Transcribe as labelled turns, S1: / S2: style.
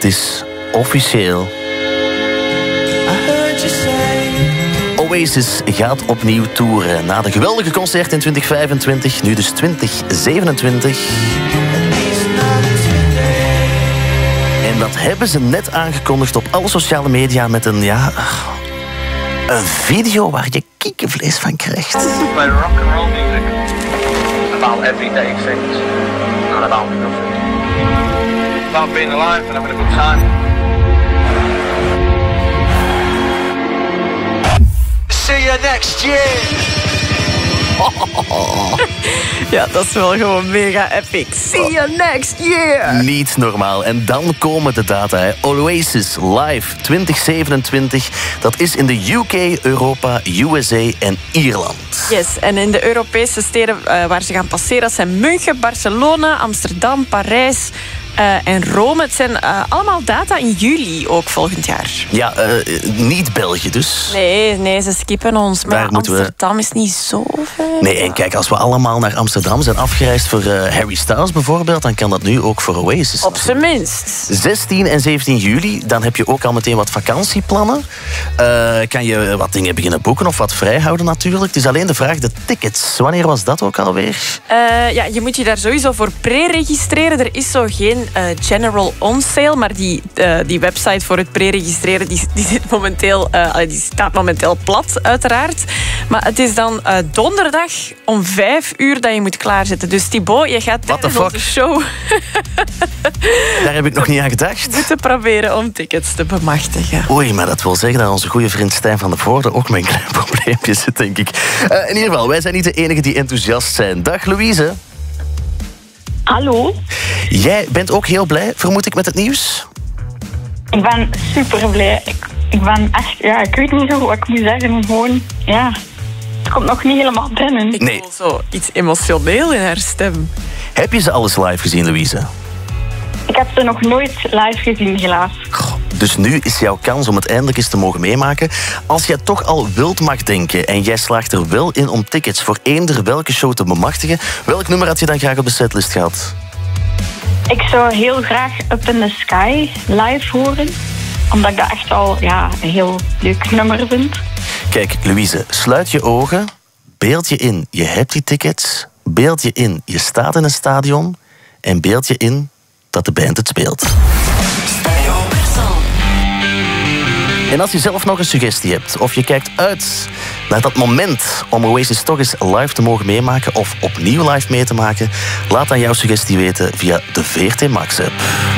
S1: Het is officieel. Oasis gaat opnieuw toeren. Na de geweldige concert in 2025, nu dus 2027. En dat hebben ze net aangekondigd op alle sociale media met een video waar je kiekenvlees van krijgt.
S2: Play rock and roll music about everyday things, not about nothing. About being alive and having a good time. See you next year.
S3: Ja, dat is wel gewoon mega epic. See you next year.
S1: Niet normaal. En dan komen de data. Hè. Oasis Live 2027. Dat is in de UK, Europa, USA en Ierland.
S3: Yes, en in de Europese steden waar ze gaan passeren, dat zijn München, Barcelona, Amsterdam, Parijs en Rome. Het zijn allemaal data in juli ook volgend jaar.
S1: Ja, niet België dus.
S3: Nee, ze skippen ons. Maar Amsterdam is niet zo ver.
S1: Nee, en kijk, als we allemaal naar Amsterdam zijn afgereisd voor Harry Styles bijvoorbeeld, dan kan dat nu ook voor Oasis.
S3: Op zijn minst.
S1: 16 en 17 juli, dan heb je ook al meteen wat vakantieplannen. Kan je wat dingen beginnen boeken of wat vrijhouden natuurlijk. Het is alleen de vraag, de tickets. Wanneer was dat ook alweer?
S3: Ja, je moet je daar sowieso voor pre-registreren. Er is zo geen general on-sale, maar die website voor het pre-registreren die staat momenteel plat, uiteraard. Maar het is dan donderdag om 5 uur dat je moet klaarzetten. Dus Thibaut, je gaat tijdens onze show
S1: daar heb ik nog niet aan gedacht.
S3: moeten proberen om tickets te bemachtigen.
S1: Oei, maar dat wil zeggen dat onze goede vriend Stijn van der Voorde ook met een klein probleempje zit, denk ik. In ieder geval, wij zijn niet de enigen die enthousiast zijn. Dag Louise.
S4: Hallo.
S1: Jij bent ook heel blij, vermoed ik, met het nieuws?
S4: Ik ben super blij. Ik ben echt, ik weet niet zo wat ik moet zeggen. Gewoon, het komt nog niet helemaal binnen.
S3: Ik voel zo iets emotioneel in haar stem.
S1: Heb je ze alles live gezien, Louise?
S4: Ik heb ze nog nooit live gezien, helaas.
S1: Dus nu is jouw kans om het eindelijk eens te mogen meemaken. Als jij toch al wild mag denken en jij slaagt er wel in om tickets voor eender welke show te bemachtigen, welk nummer had je dan graag op de setlist gehad?
S4: Ik zou heel graag Up in the Sky live horen. Omdat ik dat echt al een heel leuk nummer vind.
S1: Kijk, Louise, sluit je ogen. Beeld je in, je hebt die tickets. Beeld je in, je staat in een stadion. En beeld je in dat de band het speelt. En als je zelf nog een suggestie hebt, of je kijkt uit naar dat moment om Oasis toch eens live te mogen meemaken of opnieuw live mee te maken, laat dan jouw suggestie weten via de VRT Max app.